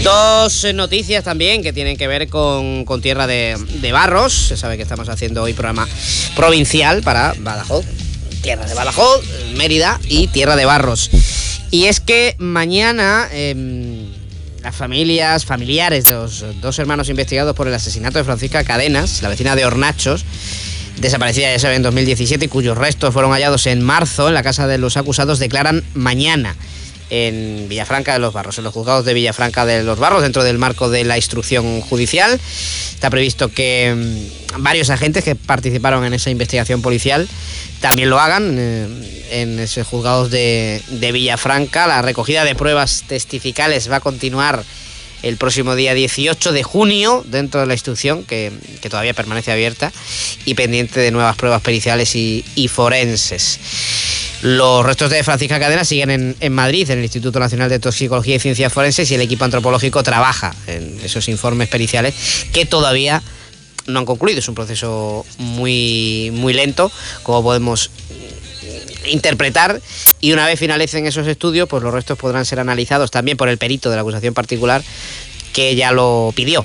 Dos noticias también que tienen que ver con Tierra de Barros. Se sabe que estamos haciendo hoy programa provincial para Badajoz, Tierra de Badajoz, Mérida y Tierra de Barros. Y es que mañana las familiares de los dos hermanos investigados por el asesinato de Francisca Cadenas, la vecina de Hornachos, desaparecida, ya saben, en 2017, y cuyos restos fueron hallados en marzo en la casa de los acusados, declaran mañana en Villafranca de los Barros, en los juzgados de Villafranca de los Barros, dentro del marco de la instrucción judicial. Está previsto que varios agentes que participaron en esa investigación policial también lo hagan en esos juzgados de Villafranca. La recogida de pruebas testificales va a continuar el próximo día 18 de junio dentro de la instrucción que todavía permanece abierta y pendiente de nuevas pruebas periciales y forenses. Los restos de Francisca Cadenas siguen en Madrid, en el Instituto Nacional de Toxicología y Ciencias Forenses, y el equipo antropológico trabaja en esos informes periciales que todavía no han concluido. Es un proceso muy, muy lento, como podemos interpretar, y una vez finalicen esos estudios, pues los restos podrán ser analizados también por el perito de la acusación particular, que ya lo pidió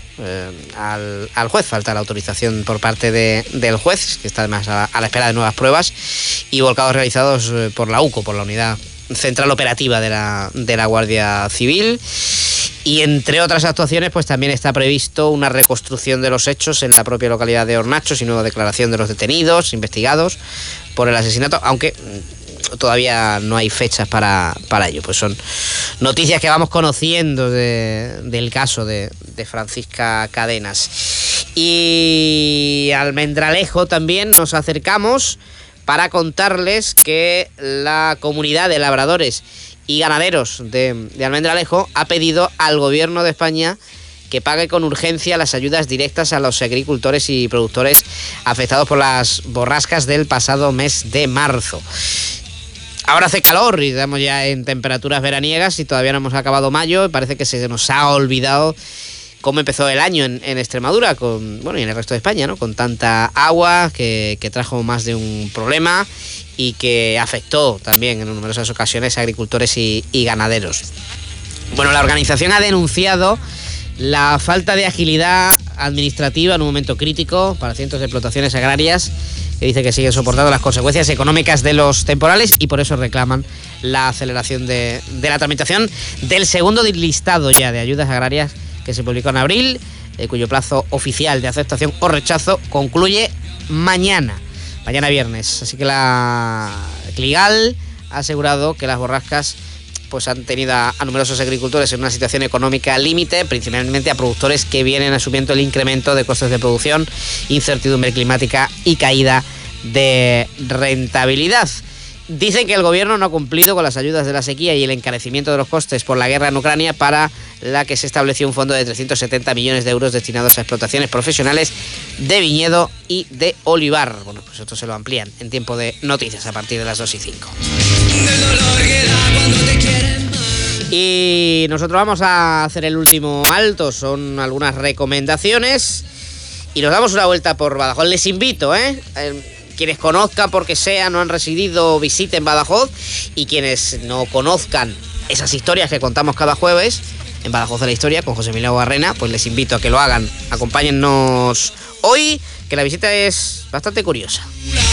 al juez. Falta la autorización por parte del juez, que está además a la espera de nuevas pruebas, y volcados realizados por la UCO, por la Unidad Central Operativa de la Guardia Civil. Y entre otras actuaciones, pues también está previsto una reconstrucción de los hechos en la propia localidad de Hornachos y nueva declaración de los detenidos, investigados por el asesinato, aunque todavía no hay fechas para ello. Pues son noticias que vamos conociendo del caso de Francisca Cadenas. Y al Almendralejo también nos acercamos para contarles que la comunidad de labradores y ganaderos de Almendralejo ha pedido al gobierno de España que pague con urgencia las ayudas directas a los agricultores y productores afectados por las borrascas del pasado mes de marzo. Ahora hace calor y estamos ya en temperaturas veraniegas y todavía no hemos acabado mayo. Parece que se nos ha olvidado cómo empezó el año en Extremadura, y en el resto de España, ¿no? Con tanta agua que trajo más de un problema y que afectó también en numerosas ocasiones a agricultores y ganaderos. Bueno, la organización ha denunciado la falta de agilidad administrativa en un momento crítico para cientos de explotaciones agrarias, que dice que siguen soportando las consecuencias económicas de los temporales, y por eso reclaman la aceleración de la tramitación del segundo listado ya de ayudas agrarias que se publicó en abril, cuyo plazo oficial de aceptación o rechazo concluye mañana viernes. Así que la Cligal ha asegurado que las borrascas pues han tenido a numerosos agricultores en una situación económica límite, principalmente a productores que vienen asumiendo el incremento de costes de producción, incertidumbre climática y caída de rentabilidad. Dicen que el gobierno no ha cumplido con las ayudas de la sequía y el encarecimiento de los costes por la guerra en Ucrania, para la que se estableció un fondo de 370 millones de euros destinados a explotaciones profesionales de viñedo y de olivar. Bueno, pues esto se lo amplían en tiempo de noticias a partir de las 2:05. Y nosotros vamos a hacer el último alto, son algunas recomendaciones, y nos damos una vuelta por Badajoz. Les invito, quienes conozcan, porque sea, no han residido, visiten Badajoz, y quienes no conozcan esas historias que contamos cada jueves en Badajoz de la Historia con José Emilio Barrena, pues les invito a que lo hagan. Acompáñennos hoy, que la visita es bastante curiosa.